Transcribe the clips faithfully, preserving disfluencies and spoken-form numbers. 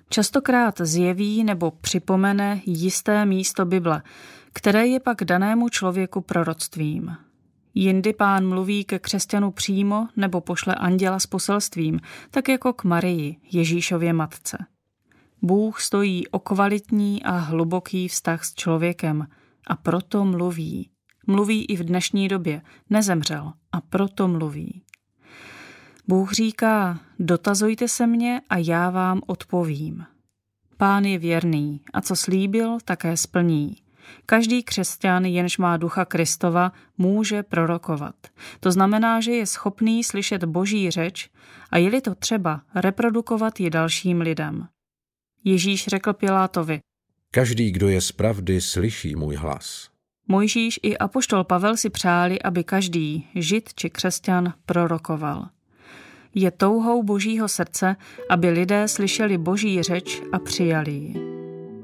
Častokrát zjeví nebo připomene jisté místo Bible, které je pak danému člověku proroctvím. Jindy Pán mluví ke křesťanu přímo nebo pošle anděla s poselstvím, tak jako k Marii, Ježíšově matce. Bůh stojí o kvalitní a hluboký vztah s člověkem a proto mluví. Mluví i v dnešní době, nezemřel a proto mluví. Bůh říká, dotazujte se mě a já vám odpovím. Pán je věrný a co slíbil, také splní. Každý křesťan, jenž má ducha Kristova, může prorokovat. To znamená, že je schopný slyšet Boží řeč a je-li to třeba, reprodukovat ji dalším lidem. Ježíš řekl Pilátovi, každý, kdo je z pravdy, slyší můj hlas. Mojžíš i apoštol Pavel si přáli, aby každý, žid či křesťan, prorokoval. Je touhou Božího srdce, aby lidé slyšeli Boží řeč a přijali ji.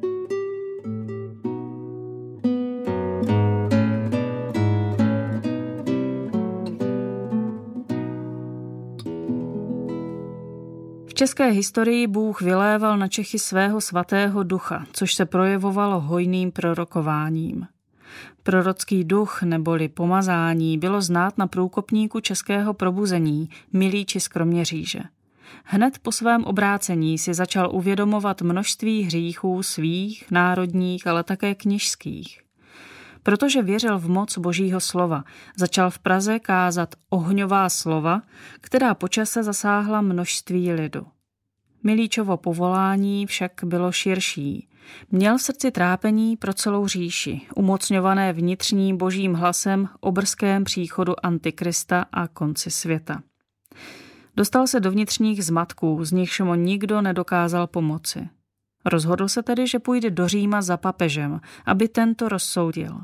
V české historii Bůh vyléval na Čechy svého svatého ducha, což se projevovalo hojným prorokováním. Prorocký duch neboli pomazání bylo znát na průkopníku českého probuzení, Milíči z Kroměříže. Hned po svém obrácení si začal uvědomovat množství hříchů svých, národních, ale také kněžských. Protože věřil v moc Božího slova, začal v Praze kázat ohňová slova, která po čase zasáhla množství lidu. Milíčovo povolání však bylo širší. Měl v srdci trápení pro celou říši, umocňované vnitřním Božím hlasem o brzkém příchodu Antikrista a konci světa. Dostal se do vnitřních zmatků, z nichž mu nikdo nedokázal pomoci. Rozhodl se tedy, že půjde do Říma za papežem, aby tento rozsoudil.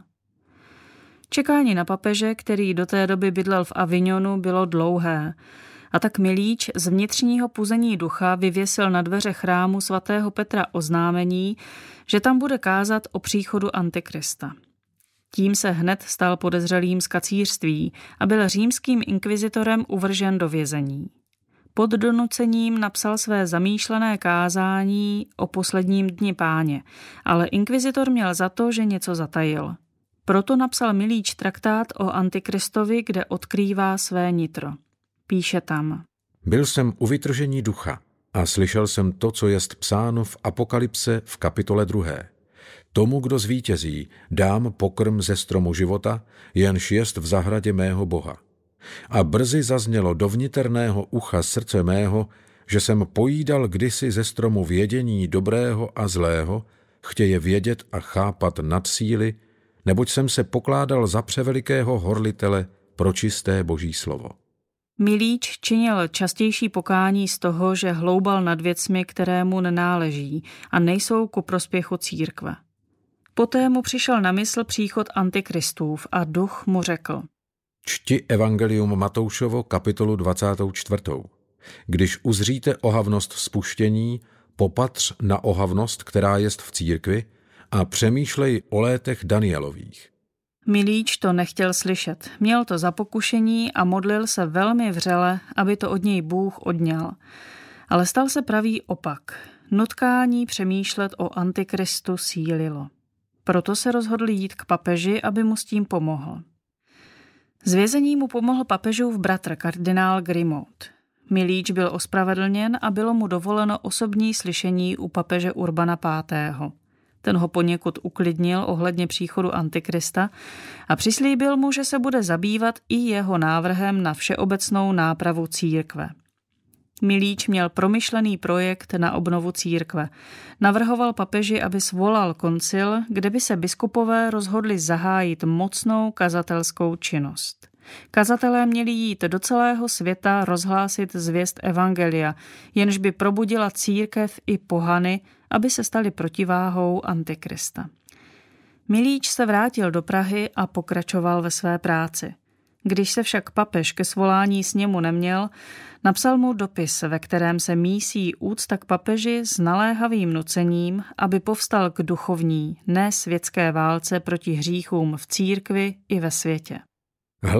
Čekání na papeže, který do té doby bydlel v Avignonu, bylo dlouhé, a tak Milíč z vnitřního puzení ducha vyvěsil na dveře chrámu svatého Petra oznámení, že tam bude kázat o příchodu Antikrista. Tím se hned stal podezřelým z kacířství a byl římským inkvizitorem uvržen do vězení. Pod donucením napsal své zamýšlené kázání o posledním dni Páně, ale inkvizitor měl za to, že něco zatajil. Proto napsal Milíč traktát o Antikristovi, kde odkrývá své nitro. Píše tam. Byl jsem u vytržení ducha a slyšel jsem to, co jest psáno v Apokalypse v kapitole druhé. Tomu, kdo zvítězí, dám pokrm ze stromu života, jenž jest v zahradě mého Boha. A brzy zaznělo do vniterného ucha srdce mého, že jsem pojídal kdysi ze stromu vědění dobrého a zlého, chtěje vědět a chápat nad síly, neboť jsem se pokládal za převelikého horlitele pro čisté Boží slovo. Milíč činil častější pokání z toho, že hloubal nad věcmi, které mu nenáleží a nejsou ku prospěchu církve. Poté mu přišel na mysl příchod Antikristův a duch mu řekl. Čti Evangelium Matoušovo, kapitolu dvacátou čtvrtou. Když uzříte ohavnost spuštění, popatř na ohavnost, která jest v církvi, a přemýšlej o létech Danielových. Milíč to nechtěl slyšet, měl to za pokušení a modlil se velmi vřele, aby to od něj Bůh odňal. Ale stal se pravý opak. Nutkání přemýšlet o Antikristu sílilo. Proto se rozhodl jít k papeži, aby mu s tím pomohl. Z vězení mu pomohl papežův bratr kardinál Grimaud. Milíč byl ospravedlněn a bylo mu dovoleno osobní slyšení u papeže Urbana pátého. Ten ho poněkud uklidnil ohledně příchodu Antikrista a přislíbil mu, že se bude zabývat i jeho návrhem na všeobecnou nápravu církve. Milíč měl promyšlený projekt na obnovu církve. Navrhoval papeži, aby svolal koncil, kde by se biskupové rozhodli zahájit mocnou kazatelskou činnost. Kazatelé měli jít do celého světa rozhlásit zvěst evangelia, jenž by probudila církev i pohany, aby se stali protiváhou Antikrista. Milíč se vrátil do Prahy a pokračoval ve své práci. Když se však papež ke svolání sněmu neměl, napsal mu dopis, ve kterém se mísí úcta k papeži s naléhavým nucením, aby povstal k duchovní, ne světské válce proti hříchům v církvi i ve světě. Hle,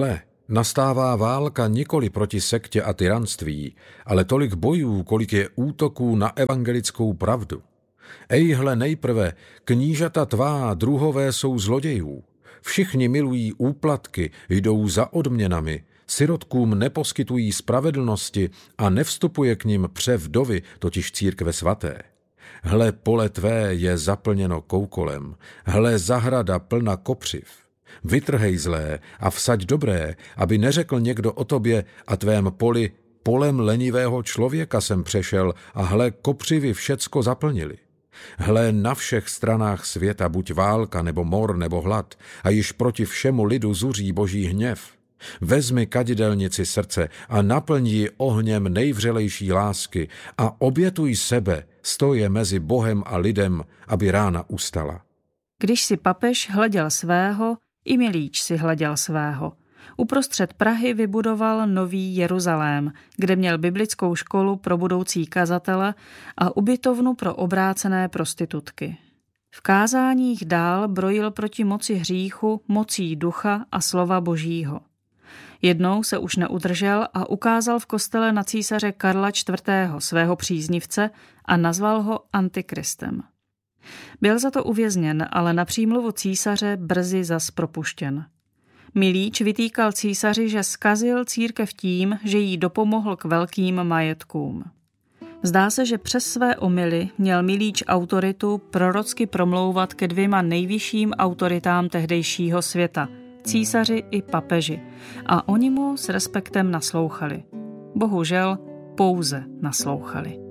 nastává válka nikoli proti sektě a tyranství, ale tolik bojů, kolik je útoků na evangelickou pravdu. Ejhle nejprve, knížata tvá druhové jsou zlodějů. Všichni milují úplatky, jdou za odměnami, sirotkům neposkytují spravedlnosti a nevstupuje k nim pře vdovy, totiž církve svaté. Hle pole tvé je zaplněno koukolem, hle zahrada plna kopřiv. Vytrhej zlé a vsaď dobré, aby neřekl někdo o tobě a tvém poli, polem lenivého člověka jsem přešel a hle kopřivy všecko zaplnili. Hle na všech stranách světa buď válka nebo mor nebo hlad a již proti všemu lidu zuří boží hněv. Vezmi kadidelnici srdce a naplň ji ohněm nejvřelejší lásky a obětuj sebe, stoje mezi Bohem a lidem, aby rána ustala. Když si papež hleděl svého, i Milíč si hleděl svého. Uprostřed Prahy vybudoval Nový Jeruzalém, kde měl biblickou školu pro budoucí kazatele a ubytovnu pro obrácené prostitutky. V kázáních dál brojil proti moci hříchu, mocí ducha a slova božího. Jednou se už neudržel a ukázal v kostele na císaře Karla čtvrtého. svého příznivce a nazval ho Antikristem. Byl za to uvězněn, ale na přímluvu císaře brzy zas propuštěn. Milíč vytýkal císaři, že zkazil církev tím, že jí dopomohl k velkým majetkům. Zdá se, že přes své omyly měl Milíč autoritu prorocky promlouvat ke dvěma nejvyšším autoritám tehdejšího světa, císaři i papeži, a oni mu s respektem naslouchali. Bohužel pouze naslouchali.